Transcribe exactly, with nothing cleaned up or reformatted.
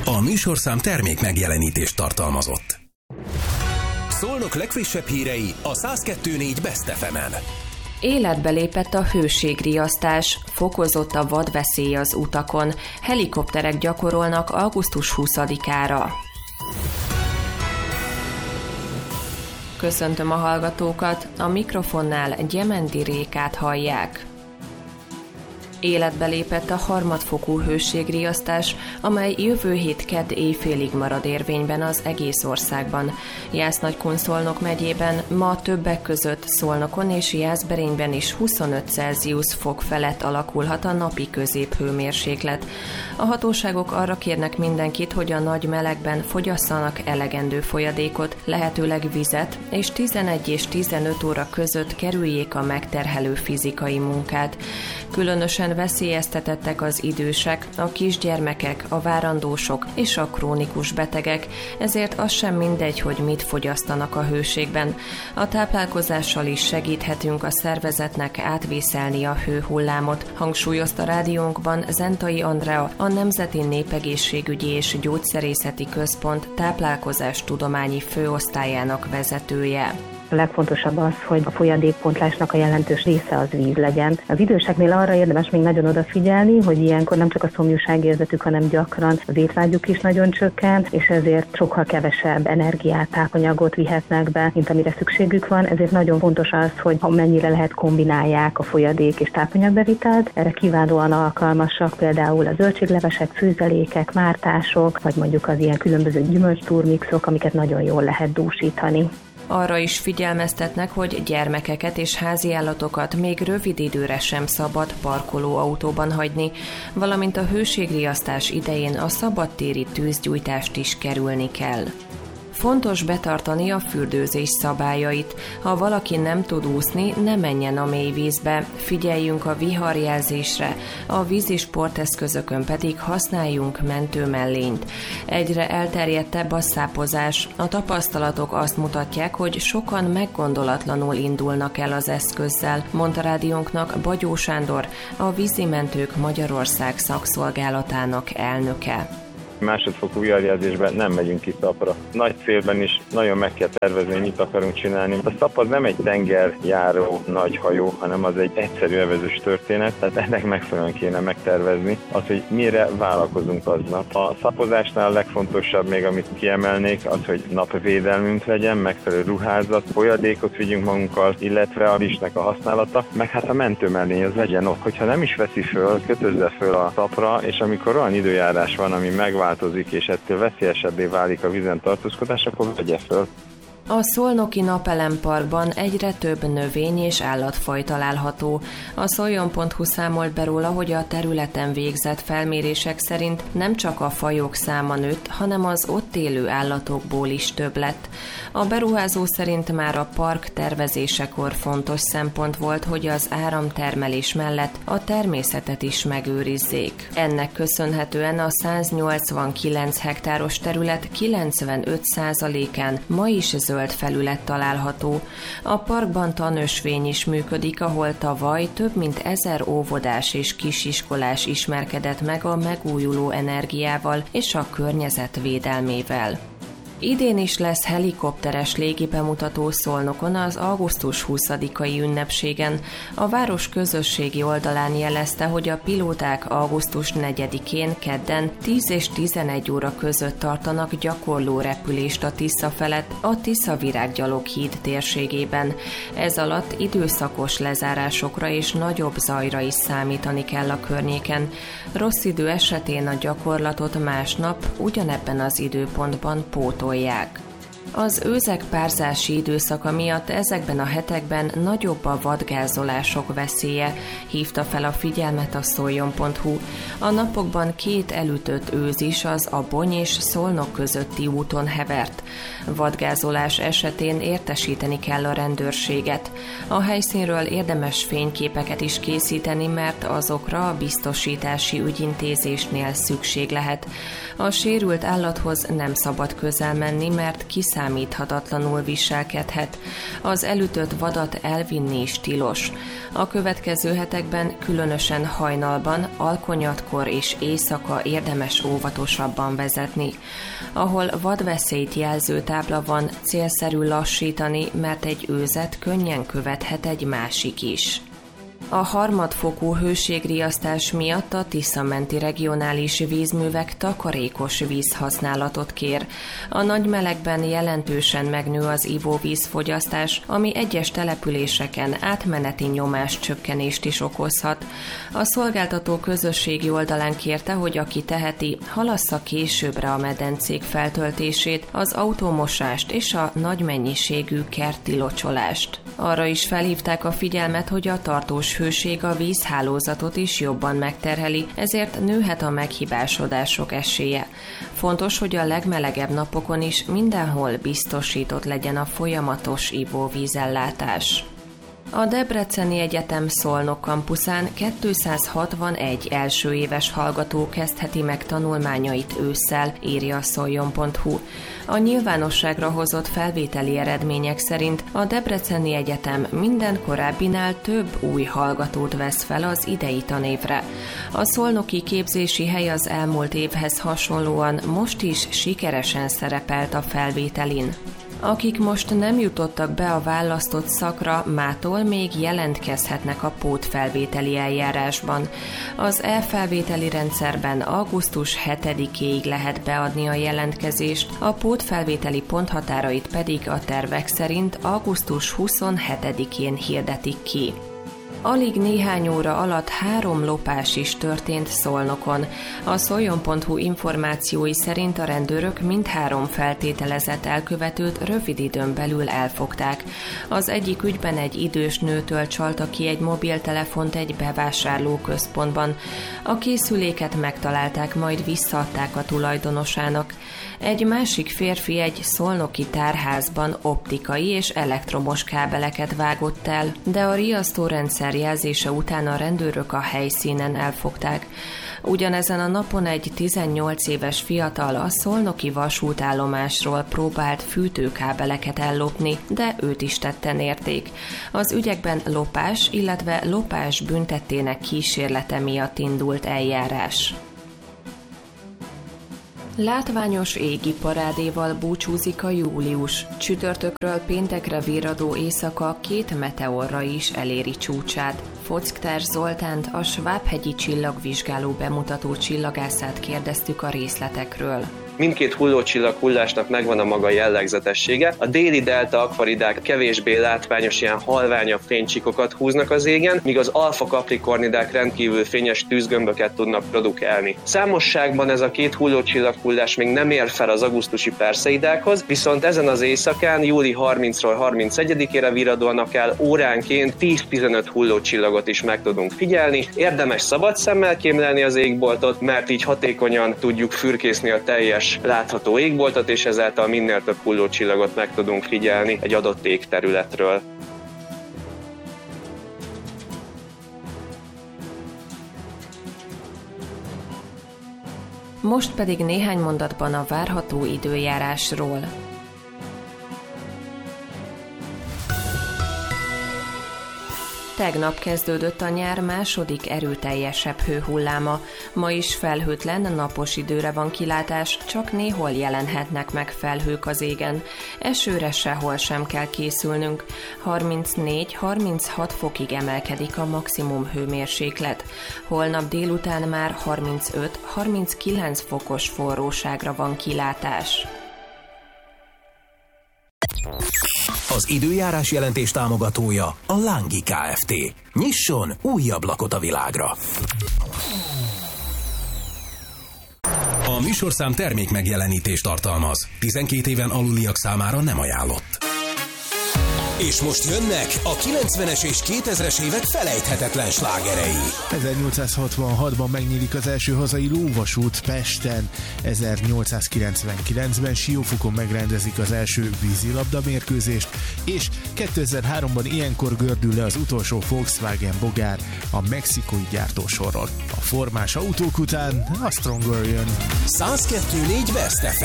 A műsorszám termék megjelenítést tartalmazott. Szolnok legfrissebb hírei a száz kettő négy Best ef emen. Életbe lépett a hőségriasztás, fokozott a vadveszély az utakon, helikopterek gyakorolnak augusztus huszadikára. Köszöntöm a hallgatókat, a mikrofonnál Gyemendi Rékát hallják. Életbe lépett a harmadfokú hőségriasztás, amely jövő hét kedd éjfélig marad érvényben az egész országban. Jász-Nagykun-Szolnok megyében ma többek között Szolnokon és Jászberényben is huszonöt Celsius fok felett alakulhat a napi középhőmérséklet. A hatóságok arra kérnek mindenkit, hogy a nagy melegben fogyasszanak elegendő folyadékot, lehetőleg vizet, és tizenegy és tizenöt óra között kerüljék a megterhelő fizikai munkát. Különösen veszélyeztetettek az idősek, a kisgyermekek, a várandósok és a krónikus betegek, ezért az sem mindegy, hogy mit fogyasztanak a hőségben. A táplálkozással is segíthetünk a szervezetnek átvészelni a hőhullámot, hangsúlyozta rádiónkban Zentai Andrea, a Nemzeti Népegészségügyi és Gyógyszerészeti Központ táplálkozástudományi főosztályának vezetője. A legfontosabb az, hogy a folyadékpontlásnak a jelentős része az víz legyen. Az időseknél arra érdemes még nagyon odafigyelni, hogy ilyenkor nem csak a szomjúságérzetük, hanem gyakran az étvágyuk is nagyon csökken, és ezért sokkal kevesebb energiát, tápanyagot vihetnek be, mint amire szükségük van. Ezért nagyon fontos az, hogy ha mennyire lehet kombinálják a folyadék és tápanyagbevitelt. Erre kiválóan alkalmasak például a zöldséglevesek, főzelékek, mártások, vagy mondjuk az ilyen különböző gyümölcs-turmixok, amiket nagyon jól lehet dúsítani. Arra is figyelmeztetnek, hogy gyermekeket és háziállatokat még rövid időre sem szabad parkolóautóban hagyni, valamint a hőségriasztás idején a szabadtéri tűzgyújtást is kerülni kell. Fontos betartani a fürdőzés szabályait. Ha valaki nem tud úszni, ne menjen a mély vízbe, figyeljünk a viharjelzésre, a vízi sporteszközökön pedig használjunk mentőmellényt. Egyre elterjedtebb a szápozás. A tapasztalatok azt mutatják, hogy sokan meggondolatlanul indulnak el az eszközzel, mondta rádiónknak Bagyó Sándor, a Vízimentők Magyarország szakszolgálatának elnöke. Másodfokú viharjelzésben nem megyünk ki szapra. Nagy célben is nagyon meg kell tervezni, mit akarunk csinálni. A szap az nem egy tengerjáró nagy hajó, hanem az egy egyszerű evezős történet, tehát ennek megfelelően kéne megtervezni az, hogy mire vállalkozunk aznap. A szapozásnál a legfontosabb még, amit kiemelnék, az, hogy napvédelmünk legyen, megfelelő ruházat, folyadékot vigyünk magunkkal, illetve a rizsnek a használata, meg hát a mentőmellény az legyen ott. Hogyha nem is veszi föl, kötözze föl a szapra, és amikor olyan időjárás van, ami megváltozik, és ettől veszélyesebbé válik a vízen tartózkodás, akkor vegye föl. A Szolnoki Napelemparkban egyre több növény és állatfaj található. A szoljon pont hu számolt be róla, hogy a területen végzett felmérések szerint nem csak a fajok száma nőtt, hanem az ott élő állatokból is több lett. A beruházó szerint már a park tervezésekor fontos szempont volt, hogy az áramtermelés mellett a természetet is megőrizzék. Ennek köszönhetően a száznyolcvankilenc hektáros terület kilencvenöt százalékán ma is zöld felület található. A parkban tanösvény is működik, ahol tavaly több mint ezer óvodás és kisiskolás ismerkedett meg a megújuló energiával és a környezet védelmével. Idén is lesz helikopteres légibemutató Szolnokon az augusztus huszadikai ünnepségen. A város közösségi oldalán jelezte, hogy a pilóták augusztus negyedikén kedden tíz és tizenegy óra között tartanak gyakorló repülést a Tisza felett, a Tisza-Virággyaloghíd térségében. Ez alatt időszakos lezárásokra és nagyobb zajra is számítani kell a környéken. Rossz idő esetén a gyakorlatot másnap ugyanebben az időpontban pótolják. Az őzek párzási időszaka miatt ezekben a hetekben nagyobb a vadgázolások veszélye, hívta fel a figyelmet a szoljon pont hu. A napokban két elütött őz is az Abony és Szolnok közötti úton hevert. Vadgázolás esetén értesíteni kell a rendőrséget. A helyszínről érdemes fényképeket is készíteni, mert azokra a biztosítási ügyintézésnél szükség lehet. A sérült állathoz nem szabad közel menni, mert kiszabadulhat kiszámíthatatlanul viselkedhet. Az elütött vadat elvinni is tilos. A következő hetekben, különösen hajnalban, alkonyatkor és éjszaka érdemes óvatosabban vezetni. Ahol vadveszélyt jelző tábla van, célszerű lassítani, mert egy őzet könnyen követhet egy másik is. A harmadfokú hőségriasztás miatt a Tisza-menti regionális vízművek takarékos vízhasználatot kér. A nagy melegben jelentősen megnő az ivóvízfogyasztás, ami egyes településeken átmeneti nyomáscsökkenést is okozhat. A szolgáltató közösségi oldalán kérte, hogy aki teheti, halassza későbbre a medencék feltöltését, az autómosást és a nagy mennyiségű kerti locsolást. Arra is felhívták a figyelmet, hogy a tartós hőség a vízhálózatot is jobban megterheli, ezért nőhet a meghibásodások esélye. Fontos, hogy a legmelegebb napokon is mindenhol biztosított legyen a folyamatos ivóvízellátás. A Debreceni Egyetem Szolnok kampuszán kétszázhatvanegy első éves hallgató kezdheti meg tanulmányait ősszel, írja a szoljon pont hu. A nyilvánosságra hozott felvételi eredmények szerint a Debreceni Egyetem minden korábbinál több új hallgatót vesz fel az idei tanévre. A szolnoki képzési hely az elmúlt évhez hasonlóan most is sikeresen szerepelt a felvételin. Akik most nem jutottak be a választott szakra, mától még jelentkezhetnek a pótfelvételi eljárásban. Az e-felvételi rendszerben augusztus hetedikéig lehet beadni a jelentkezést, a pótfelvételi ponthatárait pedig a tervek szerint augusztus huszonhetedikén hirdetik ki. Alig néhány óra alatt három lopás is történt Szolnokon. A szoljon pont hu információi szerint a rendőrök mindhárom feltételezett elkövetőt rövid időn belül elfogták. Az egyik ügyben egy idős nőtől csalta ki egy mobiltelefont egy bevásárlóközpontban. A készüléket megtalálták, majd visszaadták a tulajdonosának. Egy másik férfi egy szolnoki tárházban optikai és elektromos kábeleket vágott el, de a riasztórendszer jelzése után a rendőrök a helyszínen elfogták. Ugyanezen a napon egy tizennyolc éves fiatal a szolnoki vasútállomásról próbált fűtőkábeleket ellopni, de őt is tetten érték. Az ügyekben lopás, illetve lopás büntettének kísérlete miatt indult eljárás. Látványos égi parádéval búcsúzik a július. Csütörtökről péntekre virradó éjszaka két meteorra is eléri csúcsát. Fockter Zoltánt, a Svábhegyi csillagvizsgáló bemutató csillagászát kérdeztük a részletekről. Mindkét hullócsillag hullásnak megvan a maga jellegzetessége. A déli delta akvaridák kevésbé látványos, ilyen halványabb fénycsíkokat húznak az égen, míg az alfa kaprikornidák rendkívül fényes tűzgömböket tudnak produkálni. Számosságban ez a két hullócsillag hullás még nem ér fel az augusztusi Perseidákhoz, viszont ezen az éjszakán, július harmincadikáról harmincegyedikére virradóan akár óránként tíz-tizenöt hullócsillagot is meg tudunk figyelni. Érdemes szabad szemmel kémlelni az égboltot, mert így hatékonyan tudjuk fürkészni a teljes látható égboltot, és ezáltal minél több hullócsillagot meg tudunk figyelni egy adott égterületről. Most pedig néhány mondatban a várható időjárásról. Tegnap kezdődött a nyár második erőteljesebb hőhulláma. Ma is felhőtlen, napos időre van kilátás, csak néhol jelenhetnek meg felhők az égen. Esőre sehol sem kell készülnünk. harmincnégy-harminchat fokig emelkedik a maximum hőmérséklet. Holnap délután már harmincöt-harminckilenc fokos forróságra van kilátás. Az időjárás jelentés támogatója a Lángi Kft. Nyisson új ablakot a világra! A műsorszám termék megjelenítést tartalmaz. tizenkét éven aluliak számára nem ajánlott. És most jönnek a kilencvenes és kétezres évek felejthetetlen slágerei. ezernyolcszázhatvanhatban megnyílik az első hazai lóvasút Pesten. ezernyolcszázkilencvenkilencben Siófokon megrendezik az első vízilabda mérkőzést, és kétezer-háromban ilyenkor gördül le az utolsó Volkswagen bogár a mexikói gyártósorról. A formás autók után a Stronger jön. száz kettő négy Best ef